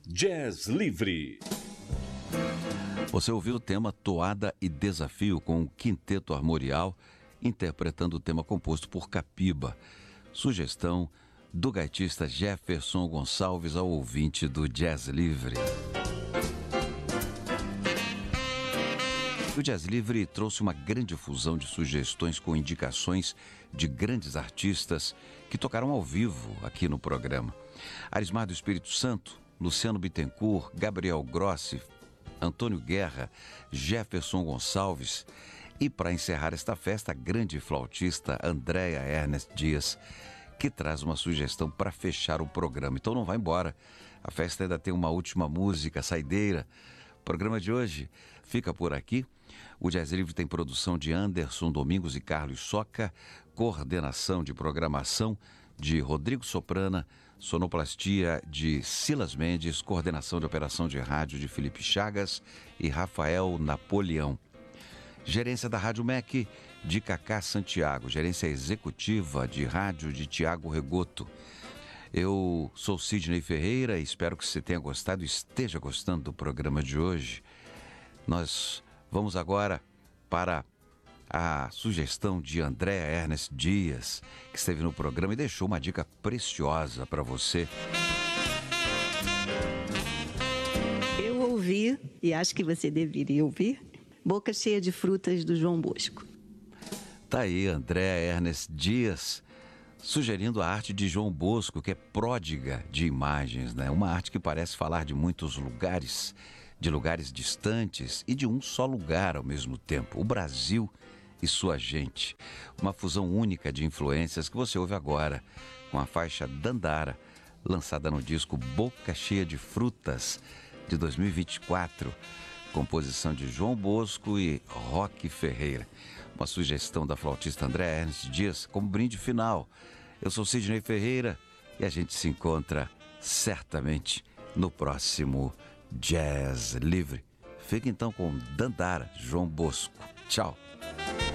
Jazz Livre. Você ouviu o tema Toada e Desafio com o Quinteto Armorial, interpretando o tema composto por Capiba. Sugestão do gaitista Jefferson Gonçalves ao ouvinte do Jazz Livre. O Jazz Livre trouxe uma grande fusão de sugestões com indicações de grandes artistas que tocaram ao vivo aqui no programa. Arismar do Espírito Santo, Luciano Bittencourt, Gabriel Grossi, Antônio Guerra, Jefferson Gonçalves e, para encerrar esta festa, a grande flautista Andréa Ernest Dias, que traz uma sugestão para fechar o programa. Então não vai embora, a festa ainda tem uma última música, saideira. O programa de hoje fica por aqui. O Jazz Livre tem produção de Anderson Domingos e Carlos Soca, coordenação de programação de Rodrigo Soprana, sonoplastia de Silas Mendes, coordenação de operação de rádio de Felipe Chagas e Rafael Napoleão. Gerência da Rádio MEC de Cacá Santiago, gerência executiva de rádio de Tiago Regoto. Eu sou Sidney Ferreira e espero que você tenha gostado e esteja gostando do programa de hoje. Nós vamos agora para a sugestão de Andréa Ernest Dias, que esteve no programa e deixou uma dica preciosa para você. Eu ouvi, e acho que você deveria ouvir, Boca Cheia de Frutas, do João Bosco. Tá aí, Andréa Ernest Dias, sugerindo a arte de João Bosco, que é pródiga de imagens, né? Uma arte que parece falar de muitos lugares, de lugares distantes e de um só lugar ao mesmo tempo, o Brasil e sua gente. Uma fusão única de influências que você ouve agora, com a faixa Dandara, lançada no disco Boca Cheia de Frutas, de 2024, composição de João Bosco e Roque Ferreira. Uma sugestão da flautista Andréa Ernest Dias como brinde final. Eu sou Sidney Ferreira e a gente se encontra certamente no próximo Jazz Livre. Fica então com Dandara, João Bosco. Tchau.